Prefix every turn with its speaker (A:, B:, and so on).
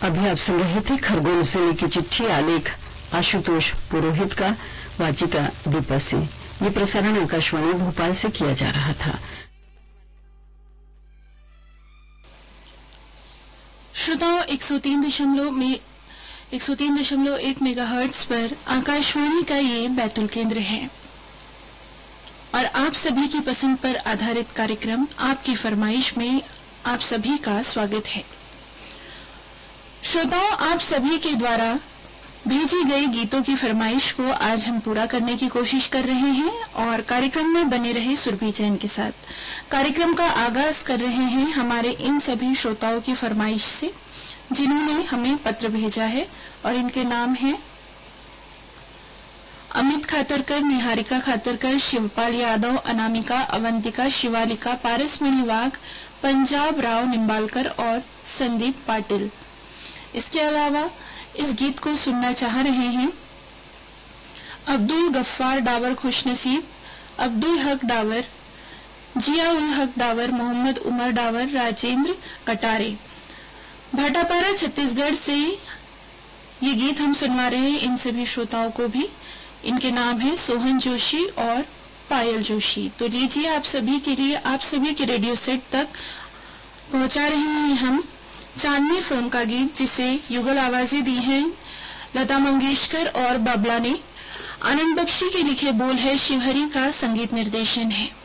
A: अभी आप सुन रहे थे खरगोन जिले की चिट्ठी, आलेख आशुतोष पुरोहित का, वाचिका दीपा से। ये प्रसारण आकाशवाणी भोपाल से किया जा रहा था।
B: श्रोताओं, 103.1 मेगाहर्ट्ज पर आकाशवाणी का ये बैतूल केंद्र है और आप सभी की पसंद पर आधारित कार्यक्रम आपकी फरमाइश में आप सभी का स्वागत है। श्रोताओं, आप सभी के द्वारा भेजी गई गीतों की फरमाइश को आज हम पूरा करने की कोशिश कर रहे हैं और कार्यक्रम में बने रहे सुरभि जैन के साथ। कार्यक्रम का आगाज कर रहे हैं हमारे इन सभी श्रोताओं की फरमाइश से जिन्होंने हमें पत्र भेजा है और इनके नाम हैं अमित खातरकर, निहारिका खातरकर, शिवपाल यादव, अनामिका, अवंतिका, शिवालिका, पारसमणि वाघ, पंजाब राव निम्बालकर और संदीप पाटिल। इसके अलावा इस गीत को सुनना चाह रहे हैं अब्दुल गफ्फार डावर खुशनसीब, अब्दुल हक डावर, जिया उल हक डावर, मोहम्मद उमर डावर, राजेंद्र कटारे। भाटापारा छत्तीसगढ़ से ये गीत हम सुनवा रहे हैं इन सभी श्रोताओं को भी। इनके नाम है सोहन जोशी और पायल जोशी। तो लीजिए आप सभी के लिए, आप सभी के रेडियो सेट तक पहुंचा रहे हैं हम चांदनी फिल्म का गीत, जिसे युगल आवाजें दी हैं लता मंगेशकर और बाबला ने। आनंद बख्शी के लिखे बोल है, शिवहरी का संगीत निर्देशन है।